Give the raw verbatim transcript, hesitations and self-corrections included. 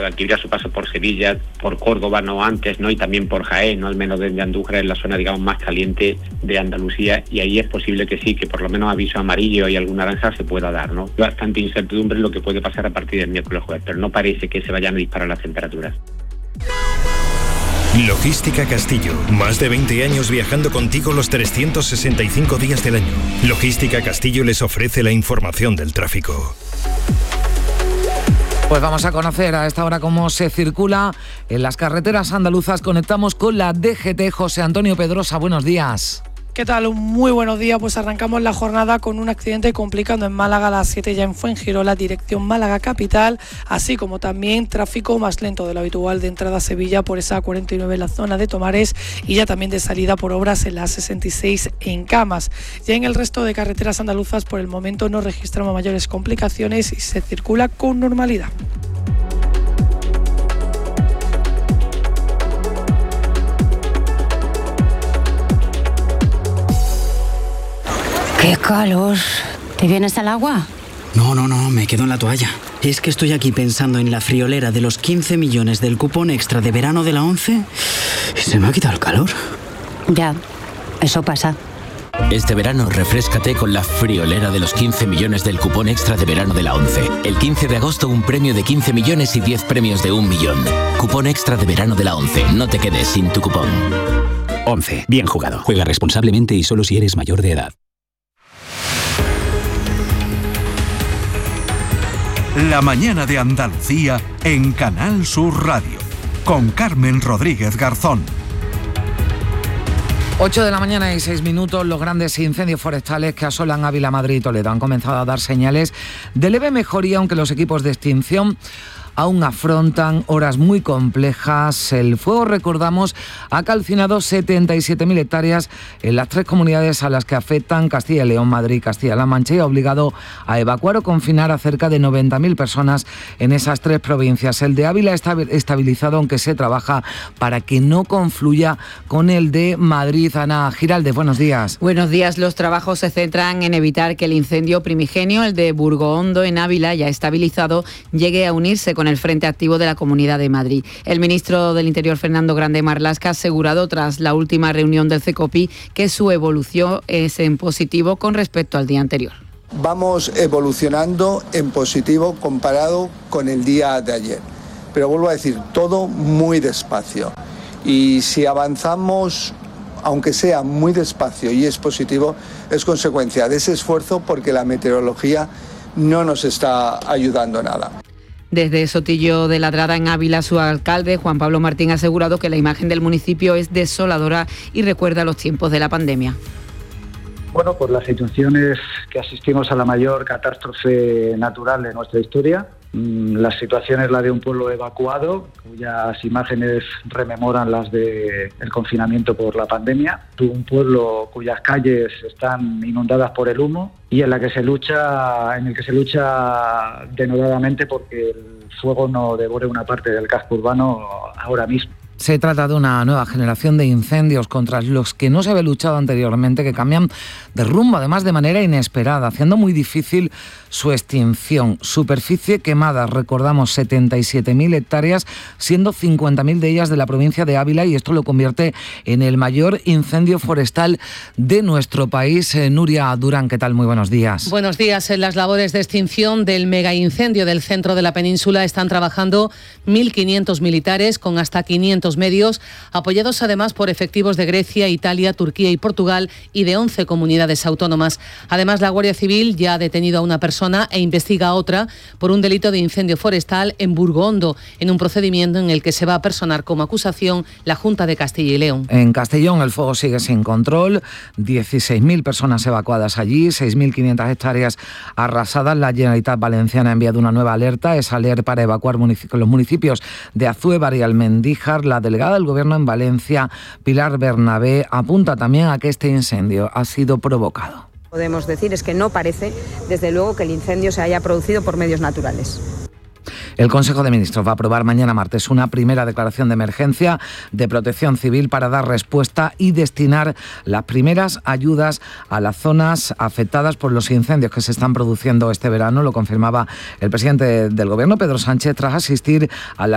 tranquilidad su paso por Sevilla, por Córdoba, no antes, ¿no? Y también por Jaén, ¿no? Al menos desde Andújar, es la zona, digamos, más caliente de Andalucía, y ahí es posible que sí, que por lo menos aviso amarillo y algún naranja se pueda dar, ¿no? Bastante incertidumbre en lo que puede pasar a partir del miércoles jueves, pero no parece que se vayan a disparar las temperaturas. Logística Castillo. Más de veinte años viajando contigo los trescientos sesenta y cinco días del año. Logística Castillo les ofrece la información del tráfico. Pues vamos a conocer a esta hora cómo se circula en las carreteras andaluzas. Conectamos con la D G T. José Antonio Pedrosa, buenos días. ¿Qué tal? Muy buenos días. Pues arrancamos la jornada con un accidente complicando en Málaga a las siete ya en Fuengirola, dirección Málaga capital, así como también tráfico más lento de lo habitual de entrada a Sevilla por esa cuarenta y nueve en la zona de Tomares y ya también de salida por obras en la sesenta y seis en Camas. Ya en el resto de carreteras andaluzas por el momento no registramos mayores complicaciones y se circula con normalidad. ¡Qué calor! ¿Te vienes al agua? No, no, no, me quedo en la toalla. Es que estoy aquí pensando en la friolera de los quince millones del cupón extra de verano de la ONCE y se me ha quitado el calor. Ya, eso pasa. Este verano refréscate con la friolera de los quince millones del cupón extra de verano de la ONCE. El quince de agosto un premio de quince millones y diez premios de un millón. Cupón extra de verano de la ONCE. No te quedes sin tu cupón. ONCE. Bien jugado. Juega responsablemente y solo si eres mayor de edad. La mañana de Andalucía en Canal Sur Radio, con Carmen Rodríguez Garzón. ocho de la mañana y seis minutos, los grandes incendios forestales que asolan Ávila, Madrid y Toledo han comenzado a dar señales de leve mejoría, aunque los equipos de extinción aún afrontan horas muy complejas. El fuego, recordamos, ha calcinado setenta y siete mil hectáreas en las tres comunidades a las que afectan Castilla y León, Madrid y Castilla-La Mancha, y ha obligado a evacuar o confinar a cerca de noventa mil personas en esas tres provincias. El de Ávila está estabilizado, aunque se trabaja para que no confluya con el de Madrid. Ana Giraldez, buenos días. Buenos días. Los trabajos se centran en evitar que el incendio primigenio, el de Burgohondo en Ávila, ya estabilizado, llegue a unirse con el Frente Activo de la Comunidad de Madrid. El ministro del Interior, Fernando Grande Marlaska, ha asegurado tras la última reunión del CECOPI que su evolución es en positivo con respecto al día anterior. Vamos evolucionando en positivo comparado con el día de ayer. Pero vuelvo a decir, todo muy despacio. Y si avanzamos, aunque sea muy despacio y es positivo, es consecuencia de ese esfuerzo porque la meteorología no nos está ayudando nada. Desde Sotillo de Ladrada, en Ávila, su alcalde, Juan Pablo Martín, ha asegurado que la imagen del municipio es desoladora y recuerda los tiempos de la pandemia. Bueno, pues la situación es que asistimos a la mayor catástrofe natural de nuestra historia. La situación es la de un pueblo evacuado, cuyas imágenes rememoran las del confinamiento por la pandemia. Un pueblo cuyas calles están inundadas por el humo y en la que se lucha, en el que se lucha denodadamente porque el fuego no devore una parte del casco urbano ahora mismo. Se trata de una nueva generación de incendios contra los que no se había luchado anteriormente, que cambian de rumbo, además de manera inesperada, haciendo muy difícil su extinción. Superficie quemada, recordamos, setenta y siete mil hectáreas, siendo cincuenta mil de ellas de la provincia de Ávila, y esto lo convierte en el mayor incendio forestal de nuestro país. Eh, Nuria Durán, ¿qué tal? Muy buenos días. Buenos días. En las labores de extinción del megaincendio del centro de la península están trabajando mil quinientos militares con hasta quinientos medios, apoyados además por efectivos de Grecia, Italia, Turquía y Portugal y de once comunidades autónomas. Además, la Guardia Civil ya ha detenido a una persona e investiga a otra por un delito de incendio forestal en Burgohondo, en un procedimiento en el que se va a personar como acusación la Junta de Castilla y León. En Castellón el fuego sigue sin control, dieciséis mil personas evacuadas allí, seis mil quinientas hectáreas arrasadas. La Generalitat Valenciana ha enviado una nueva alerta, es alerta para evacuar munic- los municipios de Azuévar y Almendíjar. La delegada del Gobierno en Valencia, Pilar Bernabé, apunta también a que este incendio ha sido provocado. Podemos decir es que no parece, desde luego, que el incendio se haya producido por medios naturales. El Consejo de Ministros va a aprobar mañana martes una primera declaración de emergencia de protección civil para dar respuesta y destinar las primeras ayudas a las zonas afectadas por los incendios que se están produciendo este verano. Lo confirmaba el presidente del Gobierno, Pedro Sánchez, tras asistir a la